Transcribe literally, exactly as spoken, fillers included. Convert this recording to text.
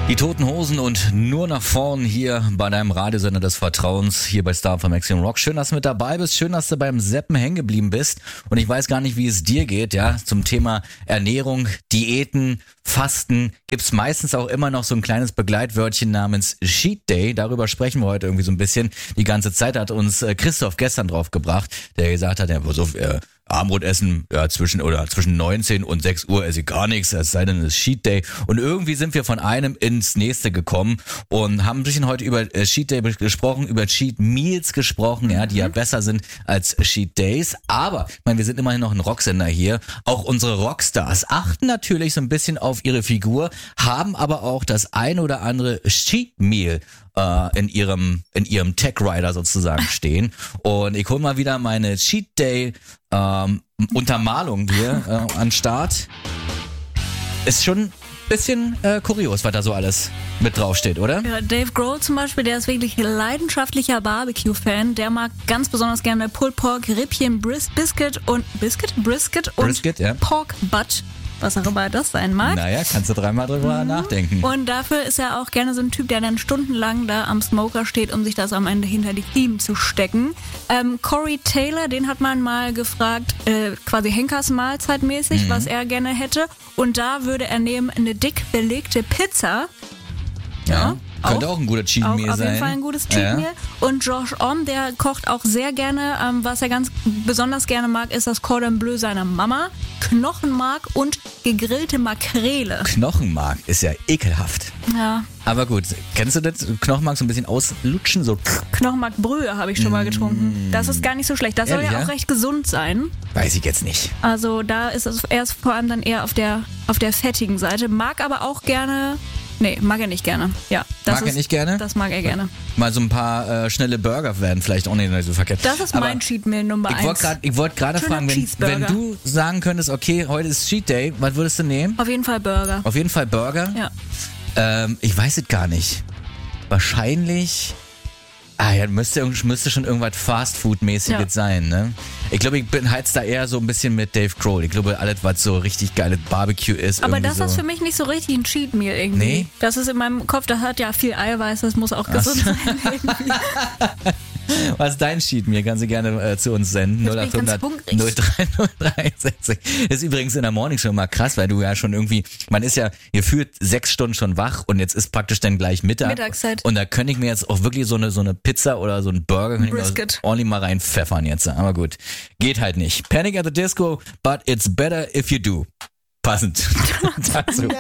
Die Toten Hosen und nur nach vorn hier bei deinem Radiosender des Vertrauens, hier bei Star von Maximum Rock. Schön, dass du mit dabei bist, schön, dass du beim Seppen hängen geblieben bist. Und ich weiß gar nicht, wie es dir geht, ja, zum Thema Ernährung, Diäten, Fasten gibt's meistens auch immer noch so ein kleines Begleitwörtchen namens Cheat Day. Darüber sprechen wir heute irgendwie so ein bisschen. Die ganze Zeit hat uns Christoph gestern drauf gebracht, der gesagt hat, ja, pass auf, äh, Abendbrot essen, ja, zwischen oder zwischen neunzehn und sechs Uhr esse ich gar nichts, es sei denn, es ist Cheat Day. Und irgendwie sind wir von einem ins nächste gekommen und haben ein bisschen heute über äh, Cheat Day gesprochen, über Cheat Meals gesprochen, ja, die ja besser sind als Cheat Days. Aber, ich meine, wir sind immerhin noch ein Rocksender hier. Auch unsere Rockstars achten natürlich so ein bisschen auf ihre Figur, haben aber auch das ein oder andere Cheat Meal äh, in ihrem in ihrem Tech Rider sozusagen stehen. Und ich hole mal wieder meine Cheat Day Ähm, Untermalung hier äh, an Start. Ist schon ein bisschen äh, kurios, was da so alles mit draufsteht, oder? Ja, Dave Grohl zum Beispiel, der ist wirklich leidenschaftlicher Barbecue-Fan. Der mag ganz besonders gerne Pulled Pork, Rippchen, Bris Biscuit und Biscuit? Brisket und Brisket, ja. Pork Butt. Was auch immer das sein mag. Naja, kannst du dreimal drüber mhm. nachdenken. Und dafür ist er auch gerne so ein Typ, der dann stundenlang da am Smoker steht, um sich das am Ende hinter die Kiemen zu stecken. Ähm, Corey Taylor, den hat man mal gefragt, äh, quasi Henkers Mahlzeit mäßig, mhm. was er gerne hätte. Und da würde er nehmen eine dick belegte Pizza. Ja. ja. Könnte auch, auch ein guter Cheat Meal sein. Auf jeden Fall ein gutes Cheat Meal. Ja. Und Josh Om, der kocht auch sehr gerne. Ähm, was er ganz besonders gerne mag, ist das Cordon Bleu seiner Mama, Knochenmark und gegrillte Makrele. Knochenmark ist ja ekelhaft. Ja. Aber gut, kennst du das? Knochenmark so ein bisschen auslutschen? So. Knochenmarkbrühe habe ich schon mal getrunken. Das ist gar nicht so schlecht. Das Ehrlich, soll ja, ja auch recht gesund sein. Weiß ich jetzt nicht. Also da ist es erst vor allem dann eher auf der, auf der fettigen Seite. Mag aber auch gerne... Nee, mag er nicht gerne. Ja, das mag ist, er nicht gerne? Das mag er gerne. Mal so ein paar äh, schnelle Burger werden vielleicht auch nicht so verkehrt. Das ist aber mein Cheat Meal Nummer ich eins. Grad, ich wollte gerade fragen, wenn, wenn du sagen könntest, okay, heute ist Cheat Day, was würdest du nehmen? Auf jeden Fall Burger. Auf jeden Fall Burger? Ja. Ähm, ich weiß es gar nicht. Wahrscheinlich... Ah ja, müsste, müsste schon irgendwas Fast-Food-mäßiges ja. sein, ne? Ich glaube, ich bin halt da eher so ein bisschen mit Dave Grohl. Ich glaube, alles, was so richtig geiles Barbecue ist. Aber das so. ist für mich nicht so richtig ein Cheat Meal irgendwie. Nee? Das ist in meinem Kopf, das hat ja viel Eiweiß, das muss auch gesund sein irgendwie. Was ist dein Cheat Meal? Kannst du gerne äh, zu uns senden. null acht hundert null drei null drei sechzig. Ist übrigens in der Morning schon mal krass, weil du ja schon irgendwie, man ist ja, ihr fühlt sechs Stunden schon wach und jetzt ist praktisch dann gleich Mittag. Mittagszeit. Und da könnte ich mir jetzt auch wirklich so eine so eine Pizza oder so einen Burger könnte ich mir ordentlich mal reinpfeffern jetzt. Aber gut, geht halt nicht. Panic at the Disco, but it's better if you do. Passend dazu.